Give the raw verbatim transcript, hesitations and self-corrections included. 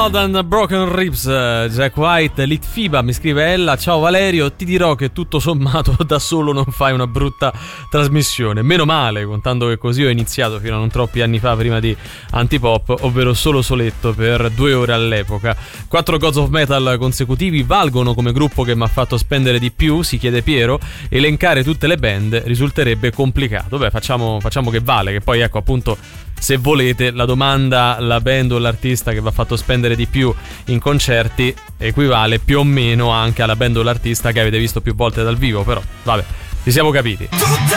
Blood and Broken Ribs, Jack White, Litfiba, mi scrive Ella. Ciao Valerio, ti dirò che tutto sommato da solo non fai una brutta trasmissione. Meno male, contando che così ho iniziato fino a non troppi anni fa prima di Antipop, ovvero solo soletto per due ore all'epoca. Quattro Gods of Metal consecutivi valgono come gruppo che mi ha fatto spendere di più, si chiede Piero. Elencare tutte le band risulterebbe complicato. Beh, facciamo, facciamo che vale, che poi ecco appunto, se volete, la domanda, la band o l'artista che va fatto spendere di più in concerti equivale più o meno anche alla band o l'artista che avete visto più volte dal vivo, però vabbè, ci siamo capiti.